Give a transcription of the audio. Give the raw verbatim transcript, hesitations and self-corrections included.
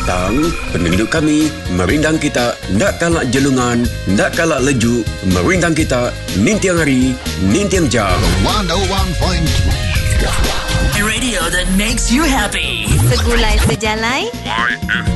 Tentang penduduk kami, merindang kita, ndak kalak jelungan, ndak kalak leju, merindang kita, nintiang hari, nintiang jam. one oh one point three Radio that makes you happy. Segulai sejalai